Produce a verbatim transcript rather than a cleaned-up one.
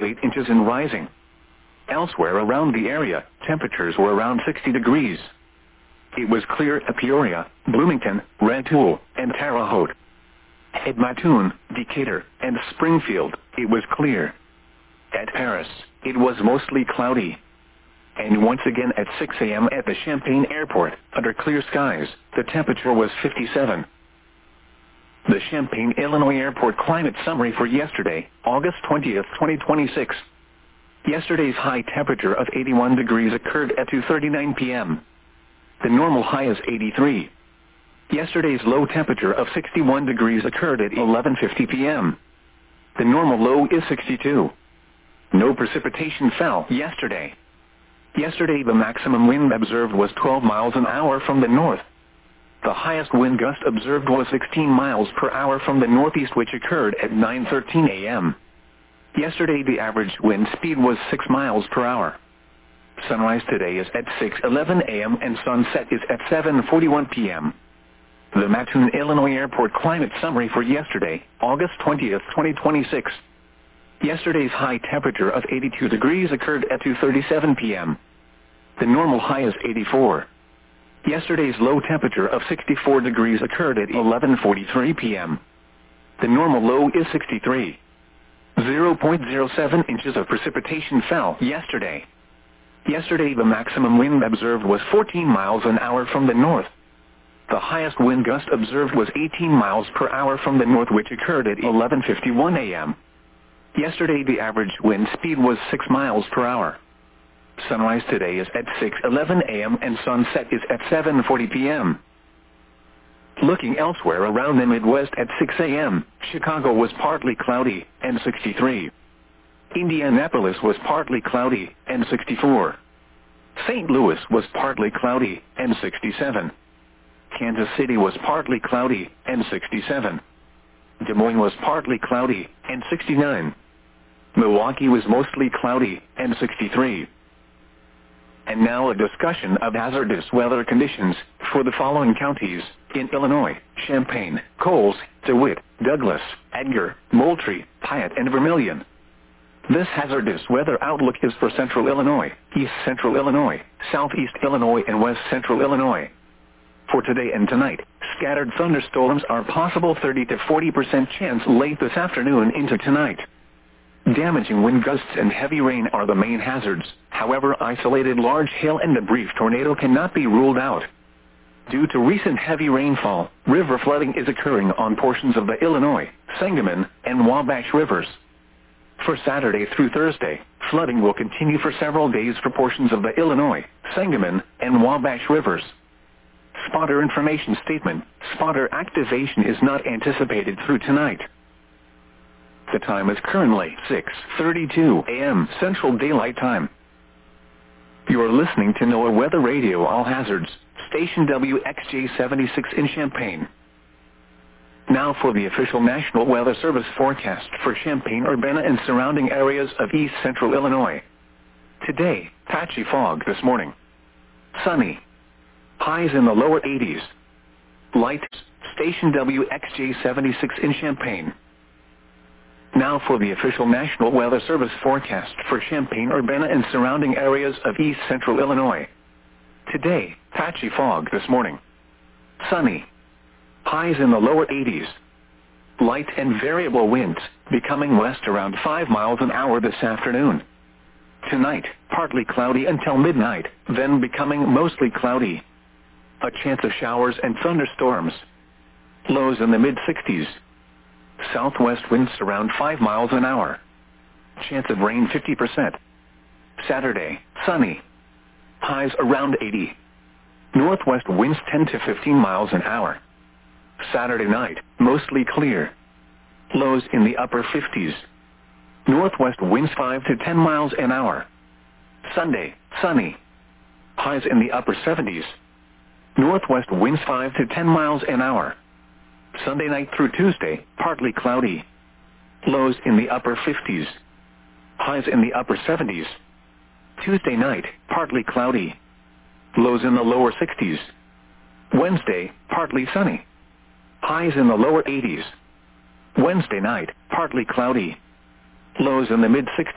eight inches and rising. Elsewhere around the area, temperatures were around sixty degrees. It was clear at Peoria, Bloomington, Rantoul, and Terre Haute. At Mattoon, Decatur, and Springfield, it was clear. At Paris, it was mostly cloudy. And once again at six a m at the Champaign Airport, under clear skies, the temperature was fifty-seven. The Champaign, Illinois Airport climate summary for yesterday, August twentieth, twenty twenty-six. Yesterday's high temperature of eighty-one degrees occurred at two thirty-nine p m The normal high is eighty-three. Yesterday's low temperature of sixty-one degrees occurred at eleven fifty p m The normal low is sixty-two. No precipitation fell yesterday. Yesterday the maximum wind observed was twelve miles an hour from the north. The highest wind gust observed was sixteen miles per hour from the northeast, which occurred at nine thirteen a m Yesterday the average wind speed was six miles per hour. Sunrise today is at six eleven a m and sunset is at seven forty-one p m The Mattoon, Illinois Airport climate summary for yesterday, August twentieth, twenty twenty-six. Yesterday's high temperature of eighty-two degrees occurred at two thirty-seven p m The normal high is eighty-four. Yesterday's low temperature of sixty-four degrees occurred at eleven forty-three p m The normal low is sixty-three. zero point zero seven inches of precipitation fell yesterday. Yesterday the maximum wind observed was fourteen miles an hour from the north. The highest wind gust observed was eighteen miles per hour from the north, which occurred at eleven fifty-one a m Yesterday the average wind speed was six miles per hour. Sunrise today is at six eleven a m and sunset is at seven forty p m Looking elsewhere around the Midwest at six a m, Chicago was partly cloudy, and sixty-three. Indianapolis was partly cloudy, and sixty-four. Saint Louis was partly cloudy, and sixty-seven. Kansas City was partly cloudy, and sixty-seven. Des Moines was partly cloudy, and sixty-nine. Milwaukee was mostly cloudy, and sixty-three. And now a discussion of hazardous weather conditions for the following counties in Illinois: Champaign, Coles, DeWitt, Douglas, Edgar, Moultrie, Piatt, and Vermilion. This hazardous weather outlook is for Central Illinois, East Central Illinois, Southeast Illinois, and West Central Illinois. For today and tonight, scattered thunderstorms are possible, thirty to forty percent chance late this afternoon into tonight. Damaging wind gusts and heavy rain are the main hazards. However, isolated large hail and a brief tornado cannot be ruled out. Due to recent heavy rainfall, river flooding is occurring on portions of the Illinois, Sangamon, and Wabash rivers. For Saturday through Thursday, flooding will continue for several days for portions of the Illinois, Sangamon, and Wabash rivers. Spotter information statement: spotter activation is not anticipated through tonight. The time is currently six thirty-two a m Central Daylight Time. You are listening to NOAA Weather Radio All Hazards, station W X J seventy-six in Champaign. Now for the official National Weather Service forecast for Champaign, Urbana, and surrounding areas of East Central Illinois. Today, patchy fog this morning. Sunny. Highs in the lower eighties. Light, station W X J seventy-six in Champaign. Now for the official National Weather Service forecast for Champaign, Urbana, and surrounding areas of East Central Illinois. Today, patchy fog this morning. Sunny. Highs in the lower eighties. Light and variable winds, becoming west around five miles an hour this afternoon. Tonight, partly cloudy until midnight, then becoming mostly cloudy. A chance of showers and thunderstorms. Lows in the mid-sixties. Southwest winds around five miles an hour. Chance of rain fifty percent. Saturday, sunny. Highs around eighty. Northwest winds ten to fifteen miles an hour. Saturday night, mostly clear. Lows in the upper fifties. Northwest winds five to ten miles an hour. Sunday, sunny. Highs in the upper seventies. Northwest winds five to ten miles an hour. Sunday night through Tuesday, partly cloudy. Lows in the upper fifties. Highs in the upper seventies. Tuesday night, partly cloudy. Lows in the lower sixties. Wednesday, partly sunny. Highs in the lower eighties. Wednesday night, partly cloudy. Lows in the mid-sixties.